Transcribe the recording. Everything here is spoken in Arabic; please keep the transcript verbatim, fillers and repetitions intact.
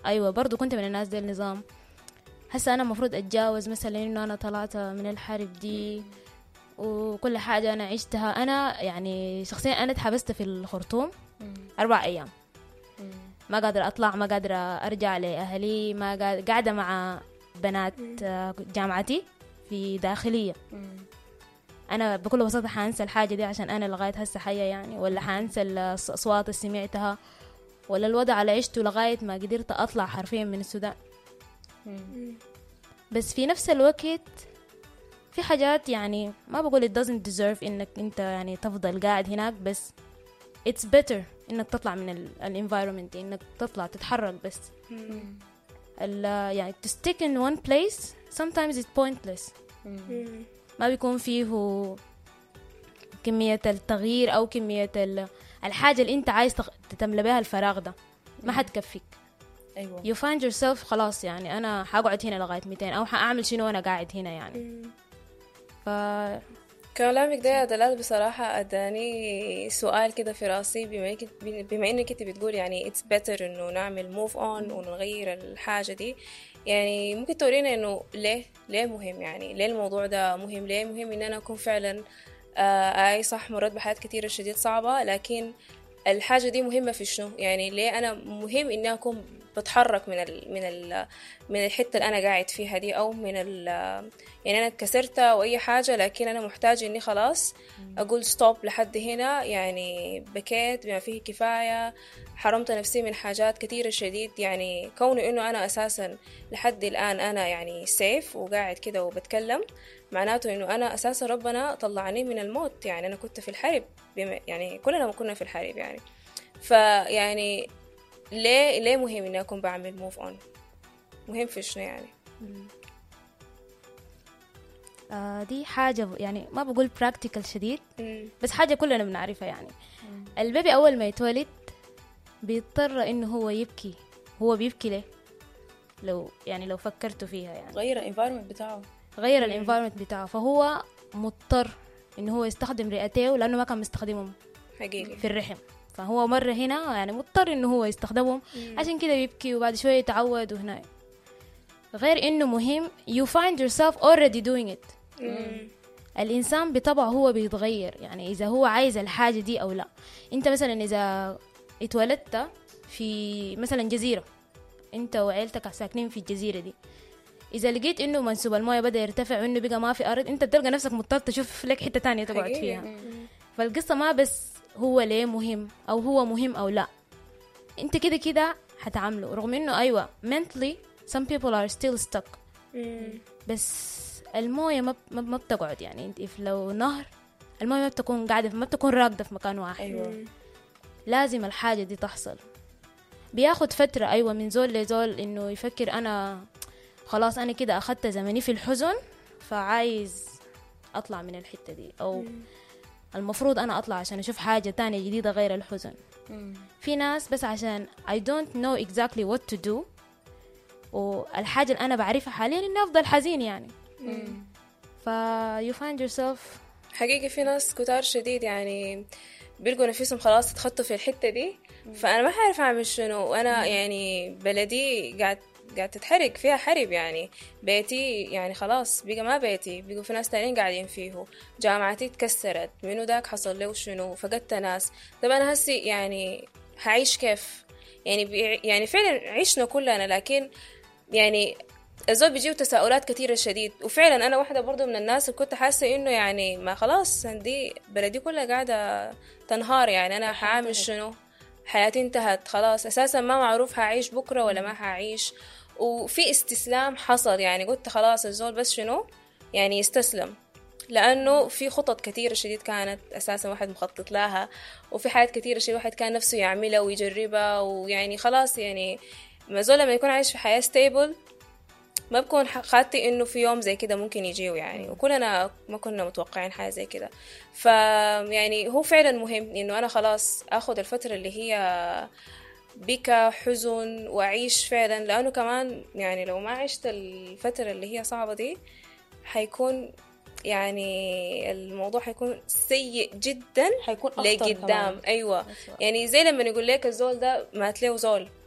أيوة برضو كنت من الناس دي النظام. هسا أنا مفروض أتجاوز مثلا إنه أنا طلعت من الحرب دي وكل حاجة أنا عشتها. أنا يعني شخصيا أنا اتحبست في الخرطوم أربع أيام، ما قادرة أطلع، ما قادرة أرجع لأهلي، ما قاعدة مع بنات جامعتي في داخلية. أنا بكل بساطة حانسى الحاجة دي عشان أنا لغاية هسه حية يعني، ولا حانسى الأصوات اللي سمعتها، ولا الوضع اللي عشته لغاية ما قدرت أطلع حرفيا من السودان. بس في نفس الوقت في حاجات يعني ما بقول it doesn't deserve إنك أنت يعني تفضل قاعد هناك، بس it's better إنك تطلع من ال environment، إنك تطلع تتحرك. بس ال يعني to stick in one place sometimes it's pointless. ما بيكون فيه كمية التغيير أو كمية الحاجة اللي أنت عايز تملى بها الفراغ ده، ما حتكفيك. أيوة. you find yourself خلاص يعني أنا حقعد هنا لغاية مئتين أو حأعمل شنو وأنا قاعد هنا يعني. ف كلامك ده يا دلال بصراحة أداني سؤال كده في راسي، بما, بما إنك أنت بتقول يعني it's better إنه نعمل move on ونغير الحاجة دي، يعني ممكن تورينا إنه ليه ليه مهم، يعني ليه الموضوع ده مهم، ليه مهم إن أنا أكون فعلا آه أي صح مرات بحياة كتيرة شديد صعبة، لكن الحاجة دي مهمة في شنو؟ يعني ليه أنا مهم إني أكون بتحرك من ال من ال من الحتة اللي أنا قاعد فيها دي، أو من ال يعني أنا اتكسرت أو أي حاجة، لكن أنا محتاج إني خلاص أقول ستوب لحد هنا، يعني بكيت بما فيه كفاية، حرمت نفسي من حاجات كتيرة شديد. يعني كونه إنه أنا أساسا لحد الآن أنا يعني سيف وقاعد كده وبتكلم، معناته إنه أنا أساسا ربنا طلعني من الموت. يعني أنا كنت في الحرب، يعني كلنا ما كنا في الحرب يعني. فيعني ليه ليه مهم إني أكون بعمل موف أون؟ مهم في شنو يعني؟ آه دي حاجة يعني ما بقول براكتيكال شديد، مم. بس حاجة كلنا بنعرفها يعني. مم. البيبي أول ما يتولد بيضطر إنه هو يبكي. هو بيبكي ليه؟ لو يعني لو فكرتوا فيها يعني غير الانفايرمنت بتاعه، غير الانفايرمنت بتاعه، فهو مضطر إنه هو يستخدم رئتيه لأنه ما كان مستخدمهم حقيقي في الرحم، فهو مرة هنا يعني مضطر إنه هو يستخدمهم. مم. عشان كده بيبكي وبعد شوية يتعود وهنا. غير إنه مهم you find yourself already doing it. مم. الإنسان بطبعه هو بيتغير، يعني إذا هو عايز الحاجة دي أو لا. أنت مثلا إذا اتولدت في مثلا جزيرة، أنت وعيلتك ساكنين في الجزيرة دي، إذا لقيت إنه منسوب الموية بدأ يرتفع وإنه بقى ما في أرض، أنت بتلقى نفسك مضطر تشوف لك حتة تانية تقعد فيها. مم. فالقصة ما بس هو ليه مهم أو هو مهم أو لا، أنت كده كده هتعامله. رغم إنه أيوة mentally some people are still stuck. مم. بس الموية ما ما بتقعد، يعني انت لو نهر الموية ما بتكون قاعدة، ما بتكون راكدة في مكان واحد. أيوة. لازم الحاجة دي تحصل. بياخد فترة أيوة من زول لزول إنه يفكر أنا خلاص أنا كده أخدت زمني في الحزن، فعايز أطلع من الحتة دي، أو مم. المفروض أنا أطلع عشان أشوف حاجة تانية جديدة غير الحزن. مم. في ناس بس عشان I don't know exactly what to do، والحاجة اللي أنا بعرفها حاليا إني أفضل حزين يعني. ف you find yourself. حقيقي في ناس كتار شديد يعني بيلقوا نفسهم خلاص اتخطوا في الحتة دي. مم. فأنا ما حعرف أعمل شنو، وأنا مم. يعني بلدي قاعد قاعد تتحرق فيها حرب، يعني بيتي يعني خلاص بقى ما بيتي، بقوا في ناس تانيين قاعدين فيه، جامعتي اتكسرت، منو داك حصل له شنو، فقدت ناس. طب أنا هسي يعني هعيش كيف؟ يعني بي يعني فعلا عشنا كلنا، لكن يعني الزول بيجيو تساؤلات كتيرة شديد. وفعلا أنا واحدة برضو من الناس اللي كنت حاسة إنه يعني ما خلاص دي بلدي كلها قاعدة تنهار، يعني أنا حعمل شنو؟ حياتي انتهت خلاص، أساسا ما معروف هعيش بكرة ولا ما هعيش. وفي استسلام حصل، يعني قلت خلاص الزول بس شنو يعني يستسلم، لأنه في خطط كتيرة شديد كانت أساسا واحد مخطط لها، وفي حاجات كتيرة شديد واحد كان نفسه يعملها ويجربها، ويعني خلاص يعني ما زول لما يكون عايش في حياة ستيبل ما بكون خاطي إنه في يوم زي كده ممكن يجيو يعني، وكلنا ما كنا متوقعين حاجة زي كده. فيعني هو فعلا مهم إنه أنا خلاص أخذ الفترة اللي هي بكى حزن وأعيش فعلا، لأنه كمان يعني لو ما عشت الفترة اللي هي صعبة دي حيكون يعني الموضوع حيكون سيء جدا، حيكون لقدام. أيوة يعني زي لما نقول لك الزول ده مات له زول،